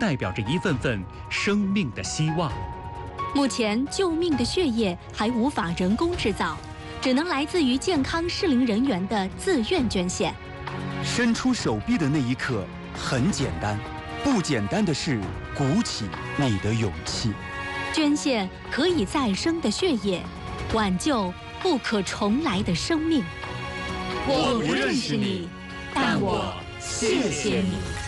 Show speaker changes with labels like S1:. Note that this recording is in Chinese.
S1: 代表着一份份生命的希望。
S2: 目前，救命的血液还无法人工制造，只能来自于健康适龄人员的自愿捐献。
S3: 伸出手臂的那一刻很简单，不简单的是鼓起你的勇气。
S2: 捐献可以再生的血液，挽救不可重来的生命。
S1: 我不认识你，但我谢谢你。